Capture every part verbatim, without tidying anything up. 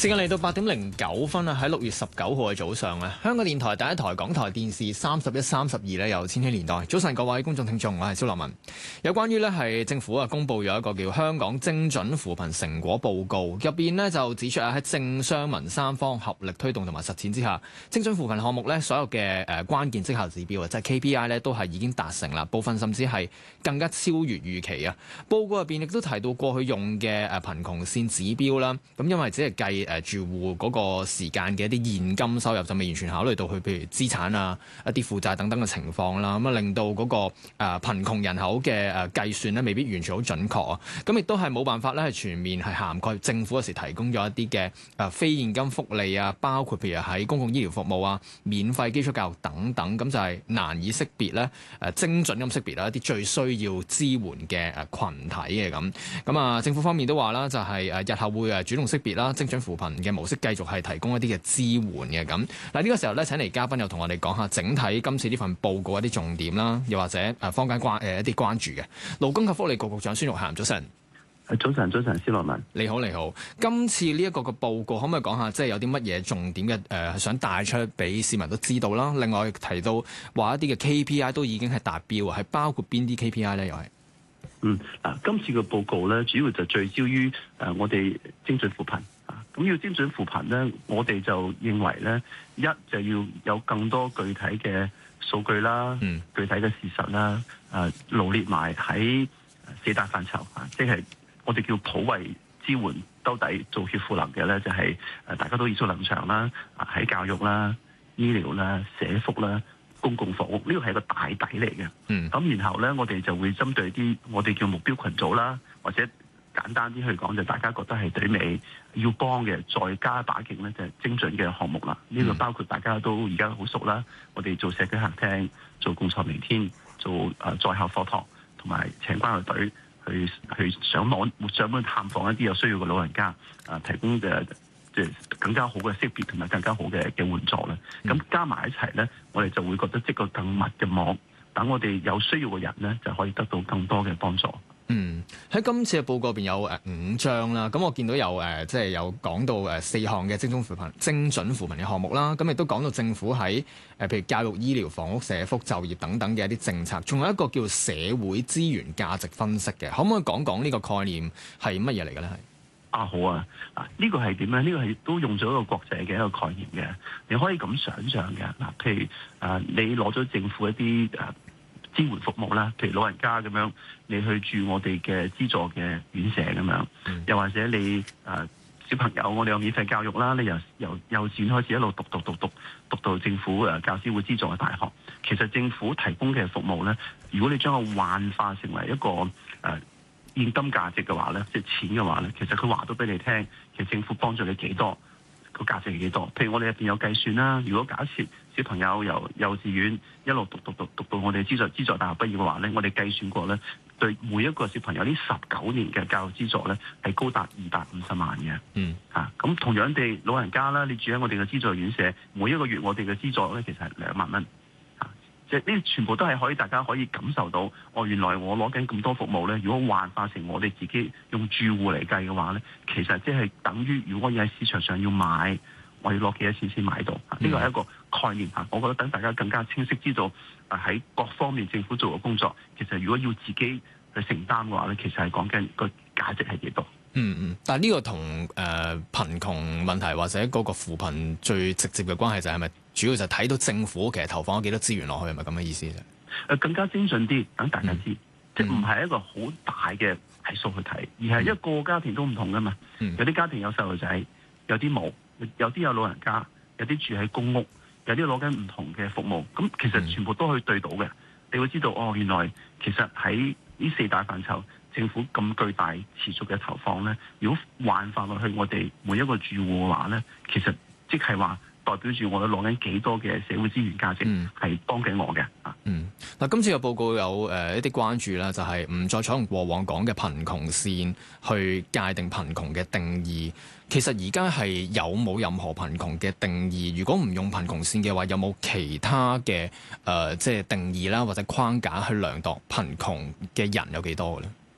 時間嚟到八點零九分啊！喺六月十九號嘅早上啊，香港電台第一台、港台電視三十一、三十二咧，由千禧年代。早晨各位觀眾聽眾，我係蕭樂文。有關於咧係政府啊公佈咗一個叫香港精準扶貧成果報告，入邊呢就指出啊喺政商民三方合力推動同埋實踐之下，精準扶貧項目咧所有嘅誒關鍵績效指標啊，即係 K P I 咧都係已經達成啦，部分甚至係更加超越預期啊。報告入邊亦都提到過去用嘅誒貧窮線指標啦，咁因為只係計誒住戶嗰個時間嘅一啲現金收入，就未完全考慮到佢譬如資產啊、一啲負債等等嘅情況啦，咁啊令到嗰個誒貧窮人口嘅誒計算咧未必完全好準確啊，咁亦都係冇辦法咧係全面係涵蓋政府嗰時提供咗一啲嘅誒非現金福利啊，包括譬如喺公共醫療服務啊、免費基礎教育等等，咁就係難以識別咧誒精準咁識別啦一啲最需要支援嘅誒羣體嘅咁，咁啊政府方面都話啦，就係誒日後會誒主動識別啦，精準扶貧嘅模式繼續係提供一啲嘅支援嘅咁。嗱呢個時候咧請嚟嘉賓又同我哋講下整體今次呢份報告一啲重點啦，又或者誒坊間關誒一啲關注嘅。勞工及福利局局長孫玉菡，早晨。 早晨，早晨，蕭樂文。 你好，你好。今次呢一個嘅報告可唔可以講下，即係有啲乜嘢重點嘅誒、呃、想帶出俾市民都知道啦？另外提到話一啲嘅 K P I 都已經係達標啊，係包括邊啲 K P I 咧？又係嗯嗱，今次嘅報告咧，主要就聚焦於誒、呃、我哋精準扶貧啊。咁要精準扶貧咧，我哋就認為咧，一就要有更多具體嘅數據啦，嗯、具體嘅事實啦，誒、呃、羅列埋喺四大範疇啊，即係我哋叫普惠支援兜底造血賦能嘅咧，就係、是、誒大家都耳熟能詳啦，喺教育啦、醫療啦、社福啦、公共服務，呢個係個大底嚟嘅。嗯，咁然後咧，我哋就會針對啲我哋叫目標群組啦，或者簡單啲去講，就大家覺得係對尾要幫嘅，再加把勁咧，就係、是、精準嘅項目啦。呢、這個包括大家都而家好熟啦，我哋做社區客廳、做共創明天、做誒、呃、在校課堂，同埋請關愛隊去去上網上門探訪一啲有需要嘅老人家，啊、呃、提供嘅即係更加好嘅識別同埋更加好嘅嘅援助咧。咁、嗯、加埋一齊咧，我哋就會覺得織個更密嘅網，等我哋有需要嘅人咧就可以得到更多嘅幫助。 嗯，喺今次嘅報告入邊有誒五章啦，咁我見到有誒即係有講到誒四項嘅精準扶貧、精準扶貧嘅項目啦，咁亦都講到政府喺誒譬如教育、醫療、房屋、社福、就業等等嘅一啲政策，仲有一個叫社會資源價值分析嘅，可唔可以講講呢個概念係乜嘢嚟嘅咧？係啊，好啊，嗱、這、呢個係點咧？呢、這個係都用咗一個國際嘅一個概念嘅，你可以咁想像嘅嗱，譬如誒、呃、你攞咗政府一啲誒。呃支援服務啦，譬如老人家咁樣，你去住我哋嘅資助嘅院舍咁樣，又或者你誒、呃、小朋友，我哋有免費教育啦，你由由幼稚園開始一路讀讀讀讀讀到政府誒教師會資助嘅大學，其實政府提供嘅服務咧，如果你將佢幻化成為一個誒、呃、現金價值嘅話咧，即係錢嘅話咧，其實佢話到俾你聽，其實政府幫助你幾多，個價值係幾多？譬如我哋入邊有計算啦，如果假設小朋友由幼稚園一路讀讀讀讀到我哋資助資助大學畢業嘅話咧，我哋計算過咧，對每一個小朋友呢十九年嘅教育資助咧係高達二百五十萬嘅。嗯，嚇咁、啊、同樣地，老人家啦，你住喺我哋嘅資助院舍，每一個月我哋嘅資助咧其實係兩萬蚊。嚇、啊，即係呢啲全部都係可以大家可以感受到，哦，原來我攞緊咁多服務咧，如果幻化成我哋自己用住戶嚟計嘅話咧，其實即係等於如果要喺市場上要買。我要攞幾多錢先買到？呢個係一個概念嚇。我覺得等大家更加清晰知道，喺各方面政府做嘅工作，其實如果要自己去承擔嘅話咧，其實係講緊個價值係幾多？ 嗯嗯。但係呢個同誒、呃、貧窮問題或者嗰個扶貧最直接嘅關係就係咪主要就睇到政府其實投放咗幾多資源落去，係咪咁嘅意思啫？誒更加精準啲，等大家知，嗯、即係唔係一個好大嘅係數去睇，而係一個家庭都唔同噶嘛。嗯、有啲家庭有細路仔，有啲冇。有啲有老人家，有啲住喺公屋，有啲攞緊唔同嘅服務，咁其實全部都可以對到嘅。你會知道哦，原來其實喺呢四大範疇，政府咁巨大持續嘅投放咧，如果幻化落去我哋每一個住戶嘅話咧，其實即係話代表住我哋攞緊幾多嘅社會資源價值係幫緊我嘅啊。嗯，嗱，今次嘅報告有誒、呃、一啲關注啦，就係、是、唔再採用過往講嘅貧窮線去界定貧窮嘅定義。其實而家係有冇任何貧窮嘅定義？如果唔用貧窮線嘅話，有冇其他嘅誒、呃、即係定義啦，或者框架去量度貧窮嘅人有幾多嘅咧？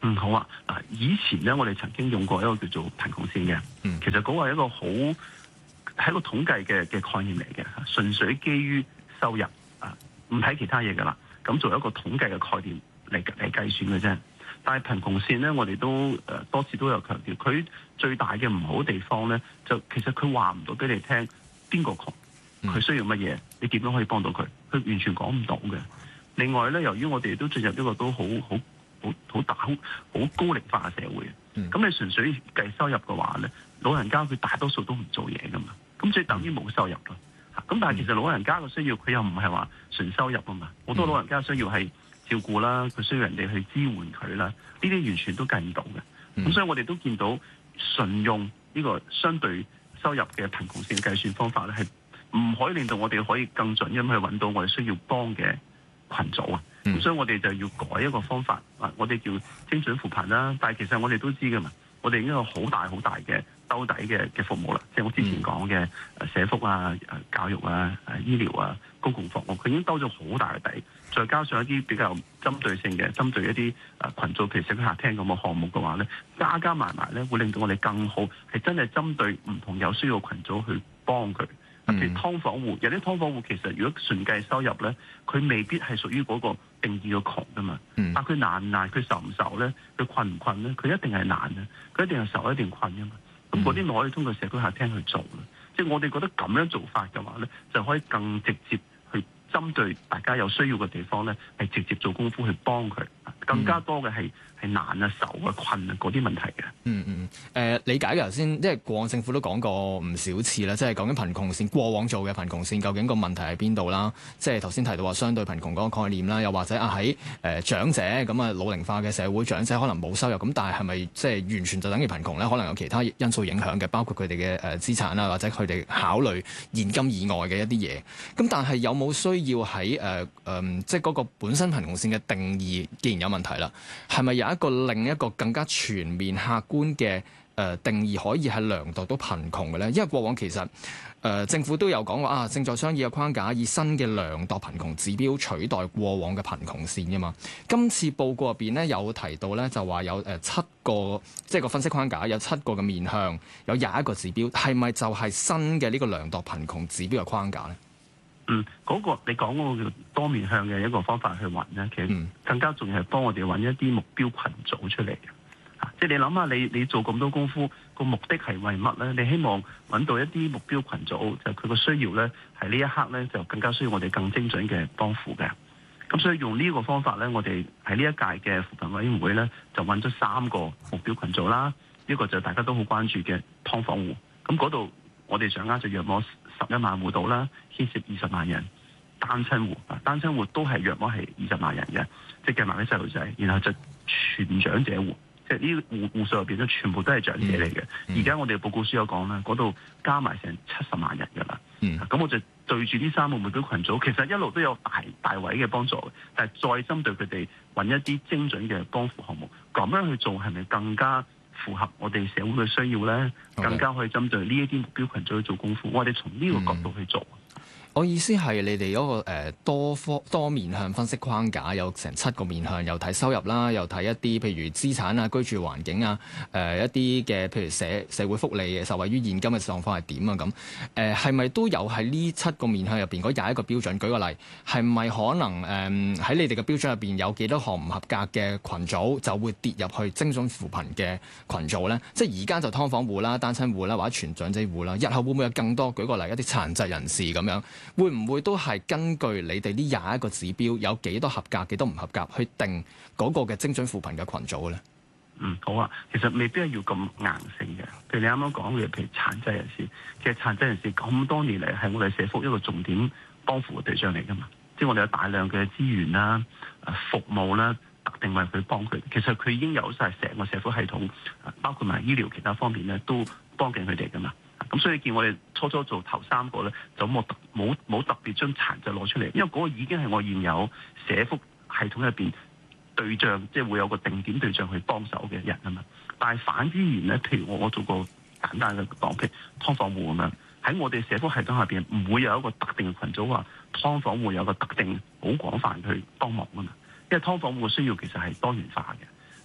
嗯，好啊。嗱，以前咧，我哋曾經用過一個叫做貧窮線嘅， 嗯， 其實嗰個係一個好係一個統計嘅嘅概念嚟嘅，純粹基於收入啊，唔睇其他嘢噶啦。咁做一個統計嘅概念嚟嚟計算嘅啫。但係貧窮線咧，我哋都誒、呃、多次都有強調，佢最大嘅唔好地方咧，就其實佢話唔到俾你聽邊個窮，佢需要乜嘢，你點樣可以幫到佢，佢完全講唔到嘅。另外咧，由於我哋都進入一個都好好好好大好好高齡化嘅社會，咁、嗯、你純粹計收入嘅話咧，老人家佢大多數都唔做嘢噶嘛，咁即係等於冇收入咯。咁、嗯、但係其實老人家嘅需要，佢又唔係話純收入啊嘛，好多老人家需要係照顧啦，佢需要人哋去支援佢啦，呢啲完全都計唔到嘅。咁、嗯、所以我哋都見到純用呢個相對收入嘅貧窮線計算方法咧，係唔可以令到我哋可以更準咁去揾到我哋需要幫嘅群組啊。咁、嗯、所以我哋就要改一個方法，啊，我哋叫精準扶貧啦。但係其實我哋都知㗎嘛，我哋已經有好大好大嘅兜底嘅嘅服務啦。即係我之前講嘅社福啊、教育啊、醫療啊、公共服務，佢已經兜咗好大嘅底。再加上一啲比較針對性嘅，針對一啲誒群組，譬如社區客廳咁嘅項目嘅話咧，加加埋埋咧，會令到我哋更好，係真係針對唔同有需要嘅群組去幫佢。譬如劏房戶，有啲劏房戶其實如果純計收入咧，佢未必係屬於嗰個定義嘅窮噶嘛。嗯、但佢難唔難，佢受唔受咧，佢困唔困咧，佢一定係難啊，佢一定係受一定困噶嘛。咁嗰啲咪可以通過社區客廳去做咯。即係我哋覺得咁樣做法嘅話咧，就可以更直接去針對大家有需要嘅地方咧，係直接做功夫去幫佢。更加多嘅係係難啊、愁啊、困啊嗰啲問題嘅。 嗯嗯誒、呃、理解嘅頭先，即係過往政府都講過唔少次啦，即係講緊貧窮線過往做嘅貧窮線，究竟個問題喺邊度啦？即係頭先提到話相對貧窮嗰個概念啦，又或者啊喺誒、呃、長者咁啊老齡化嘅社會，長者可能冇收入，咁但係係咪即係完全就等於貧窮咧？可能有其他因素影響嘅，包括佢哋嘅誒資產啊，或者佢哋考慮現金以外嘅一啲嘢。咁但係有冇需要喺誒誒即係嗰個本身貧窮線嘅定義，既然有問題啦，係咪有一個另一個更加全面客觀嘅誒、呃、定義可以係量度到貧窮嘅咧？因為過往其實誒、呃、政府都有講過啊，正在商議嘅框架以新嘅量度貧窮指標取代過往嘅貧窮線㗎嘛。今次報告入邊咧有提到咧，就話有誒七個即係個分析框架，有七個嘅面向，有廿一個指標，係咪就係新嘅呢個量度貧窮指標嘅框架咧？ 嗯，嗰、那個你講嗰個叫多面向嘅一個方法去揾咧，其實更加重要係幫我哋揾一啲目標群組出嚟嘅。啊，即係你諗下，你你做咁多功夫，個目的係為乜咧？你希望揾到一啲目標群組，就佢、是、個需要咧，係呢一刻咧就更加需要我哋更精準嘅幫扶嘅。咁所以用呢個方法咧，我哋喺呢一屆嘅扶貧委員會咧，就揾咗三個目標群組啦。一、這個就大家都好關注嘅劏房戶，咁嗰度我哋掌握就約莫十一萬戶度啦，牽涉二十萬人。單親戶啊，單親戶都係約莫係二十萬人嘅，即係計埋啲細路仔，然後就全長者戶，即係呢戶戶數入邊咧，全部都係長者嚟嘅。而家、嗯嗯、我哋報告書有講啦，嗰度加埋成七十萬人㗎啦。咁、嗯、我就對住呢三個目標群組，其實一路都有大大位嘅幫助，但係再針對佢哋揾一啲精準嘅幫扶項目，咁樣去做係咪更加符合我哋社會嘅需要咧？Okay. 更加可以針對呢一啲目標群組去做功夫。我哋從呢個角度去做。嗯我意思係你哋嗰、那個、呃、多科多面向分析框架有成七個面向，又睇收入啦，又睇一啲譬如資產啊、居住環境啊、誒、呃、一啲嘅譬如社社會福利嘅受惠於現金嘅狀況係點啊咁誒係咪都有喺呢七個面向入邊嗰廿一個標準？舉個例，係咪可能誒喺、呃、你哋嘅標準入邊有幾多項唔合格嘅群組就會跌入去精準扶貧嘅群組咧？即係而家就劏房戶啦、單親戶啦或者全長者戶啦，日後會唔會有更多？舉個例，一啲殘疾人士咁樣。會唔會都係根據你哋呢廿一個指標，有幾多合格、幾多唔合格，去定嗰個嘅精準扶貧嘅群組嘅咧？ 嗯，好啊。其實未必係要咁硬性嘅。譬如你啱啱講嘅，譬如殘疾人士，其實殘疾人士咁多年嚟係我哋社福一個重點幫扶嘅對象嚟㗎嘛。即係我哋有大量嘅資源啦、服務啦，特定為佢幫佢。其實佢已經有晒成個社福系統，包括埋醫療其他方面咧，都幫緊佢哋㗎嘛。咁所以見我哋初初做頭三個咧，就冇特冇冇特別將殘疾攞出嚟，因為嗰個已經係我現有社福系統入邊對象，即係會有個定點對象去幫手嘅人啊嘛。但係反之然咧，譬如我我做個簡單嘅講，譬如劏房戶咁樣，喺我哋社福系統下邊唔會有一個特定嘅群組話劏房戶有個特定好廣泛去幫忙啊嘛。因為劏房戶嘅需要其實係多元化嘅。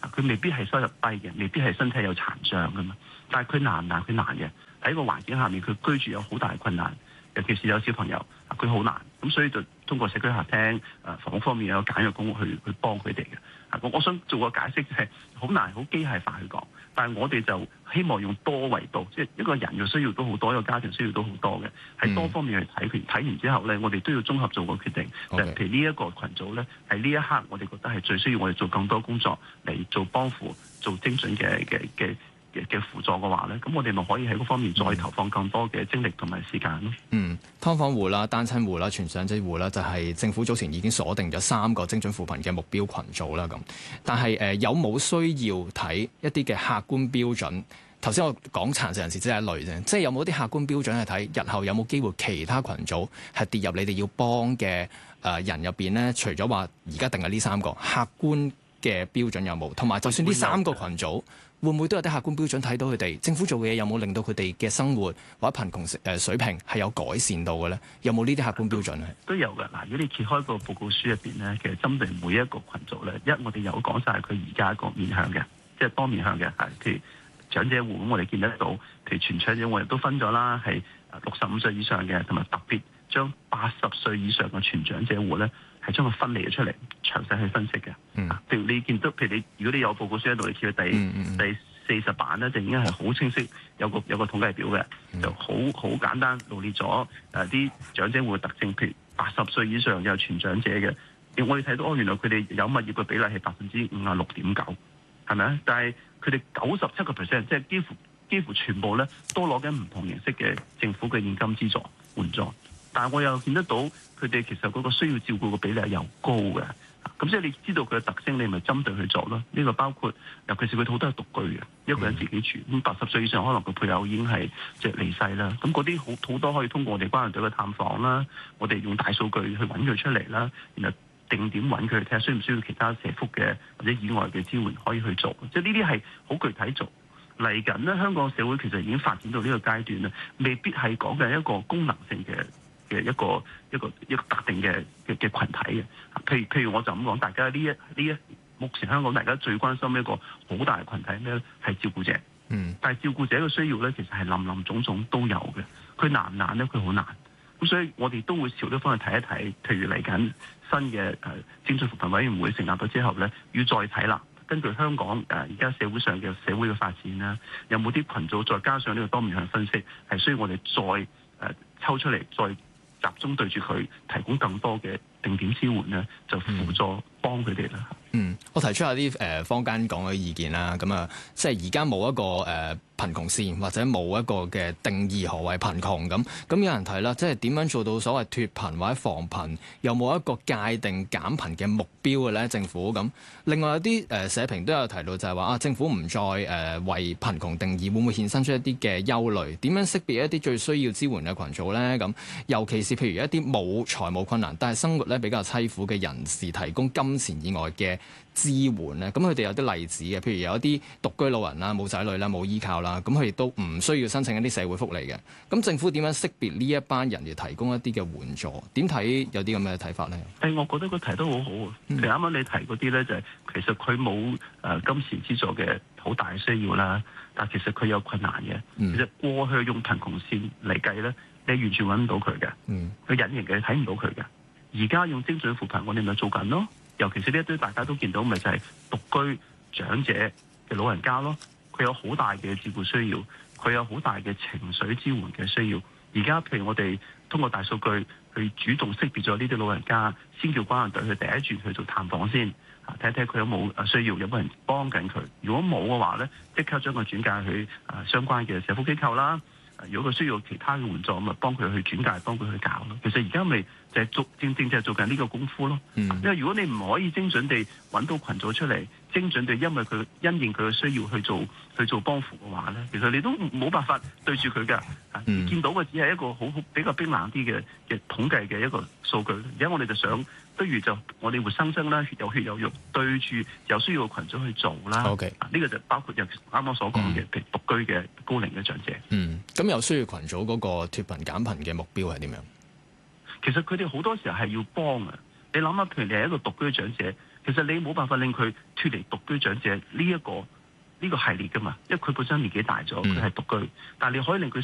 佢未必係收入低嘅，未必係身體有殘障噶嘛。但係佢難唔難？佢難嘅，喺個環境下面，佢居住有好大嘅困難，尤其是有小朋友，佢好難。咁所以就通過社區客廳、誒房屋方面有簡約公屋去去幫佢哋嘅。我我想做個解釋，就係好難好機械化去講，但係我哋就希望用多維度，即係一個人嘅需要都好多，一個家庭需要都好多嘅，喺多方面去睇佢。睇完之後咧，我哋都要綜合做個決定。就係譬如呢一個群組咧，喺呢一刻我哋覺得係最需要我哋做更多工作嚟做幫扶、做精準嘅嘅嘅嘅輔助嘅話咧，咁我哋咪可以喺嗰方面再投放更多嘅精力同埋時間咯。 嗯，劏房戶啦、單親戶啦、全長者戶啦，就係政府早前已經鎖定咗三個精準扶貧嘅目標群組啦。咁，但係誒、呃、有冇需要睇一啲嘅客觀標準？頭先我講殘疾人士只係一類啫，即係有冇啲客觀標準去睇日後有冇機會其他群組係跌入你哋要幫嘅誒人入邊咧？除咗話而家定係呢三個客觀嘅標準有冇？同埋就算呢三個群組，會唔會都有啲客觀標準睇到佢哋政府做嘅嘢有冇令到佢哋嘅生活或者貧窮誒水平係有改善到嘅咧？有冇呢啲客觀標準咧？ 都有嘅。嗱，如果你揭開個報告書入邊咧，其實針對每一個群組咧，一我哋有講晒佢而家個面向嘅，即係多面向嘅，係譬如長者戶咁，我哋見得到，譬如全長者我哋都分咗啦，係六十五歲以上嘅，同埋特別將八十歲以上嘅全長者戶咧，係將佢分離咗出嚟，詳細去分析嘅。嗯，譬如你見到，譬如你如果你有報告書喺度，你揭到第、嗯嗯、第四十版咧，就已經係好清晰，有個有個統計表嘅，就好好簡單羅列咗誒啲長者戶嘅特徵，譬如八十歲以上有全長者嘅，我哋睇到哦，原來佢哋有物業嘅比例係百分之五啊六點九，係咪啊？但係佢哋九十七個 percent，即係幾乎幾乎全部咧都攞緊唔同形式嘅政府嘅現金資助援助，但係我又見得到佢哋其實嗰個需要照顧嘅比例係又高嘅。咁即係你知道佢嘅特徵，你咪針對去做咯。呢個包括，尤其是佢好多係獨居嘅，一個人自己住。咁八十歲以上，可能個配偶已經係即係離世啦。咁嗰啲好好多可以通過我哋關愛隊嘅探訪啦，我哋用大數據去揾佢出嚟啦，然後定點揾佢睇下需唔需要其他社福嘅或者以外嘅支援可以去做。即係呢啲係好具體做。嚟緊呢，香港社會其實已經發展到呢個階段啦，未必係講緊一個功能性嘅嘅一個一個一個特定嘅嘅嘅羣體嘅，譬如譬如我就咁講，大家呢一呢一目前香港大家最關心一個好大嘅羣體咩咧？係照顧者。嗯。但係照顧者嘅需要咧，其實係林林總總都有嘅。佢難唔難咧？佢好難。咁所以我哋都會朝呢方向睇一睇。譬如嚟緊新嘅誒精準扶貧委員會成立咗之後咧，要再睇啦。根據香港誒而家社會上嘅社會嘅發展啦，有冇啲群組再加上呢個多面向分析，係需要我哋再誒、呃、抽出嚟再。集中對住佢提供更多嘅定點支援咧，就輔助幫佢哋啦。嗯， 我提出下啲誒坊間講嘅意見啦。咁啊，即係而家冇一個誒、呃、貧窮線，或者冇一個嘅定義何謂貧窮咁。咁有人提啦，即係點樣做到所謂脫貧或者防貧？有冇一個界定減貧嘅目標嘅咧？政府咁。另外有啲誒社評都有提到就係話啊，政府唔再誒、呃、為貧窮定義，會唔會衍生出一啲嘅憂慮？點樣識別一啲最需要支援嘅群組咧？咁尤其是譬如一啲冇財務困難，但係生活咧比較凄苦嘅人士，提供金錢以外嘅支援咧，咁佢哋有啲例子嘅，譬如有一啲獨居老人啦、冇仔女啦、冇依靠啦，咁佢亦都唔需要申請一啲社會福利嘅。咁政府點樣識別呢一班人而提供一啲嘅援助？點睇有啲咁嘅睇法咧？ 誒，我覺得佢提得好好啊！譬如啱啱你提嗰啲咧，就係其實佢冇誒金錢資助嘅好大嘅需要啦，但係其實佢有困難嘅。嗯、其實過去用貧窮線嚟計咧，你完全揾唔到佢嘅。嗯，佢隱形嘅睇唔到佢嘅。而家用精準扶貧，我哋咪做緊咯。尤其是呢一堆大家都見到，咪就係獨居長者嘅老人家咯。佢有好大嘅照顧需要，佢有好大嘅情緒支援嘅需要。而家譬如我哋通過大數據去主動識別咗呢啲老人家，先叫關愛隊去第一轉去做探訪先，睇睇佢有冇需要，有冇人幫緊佢。如果冇嘅話咧，即刻將佢轉介去誒相關嘅社福機構啦。如果佢需要其他嘅援助，咁咪幫佢去轉介，幫佢去搞咯。其實而家咪就係做正正就係做緊呢個功夫咯。嗯、因為如果你唔可以精準地揾到群組出嚟，精準地因為佢因應佢嘅需要去做去做幫扶嘅話咧，其實你都冇辦法對住佢㗎。嗯、見到嘅只係一個好好比較冰冷啲嘅嘅統計嘅一個數據。而家我哋就想，不如就我哋活生生啦，有血有肉，對住有需要嘅群組去做啦。呢 Okay. 個就包括啱啱所講嘅，譬如獨居嘅高齡嘅長者。 嗯，咁有需要群組嗰個脫貧減貧嘅目標係點樣？ 其實佢哋好多時候係要幫啊！你諗下，譬如你係一個獨居長者， 其實你冇辦法令佢脫離獨居長者呢一個呢個系列噶嘛，因為佢本身年紀大咗，佢係獨居，但係你可以令佢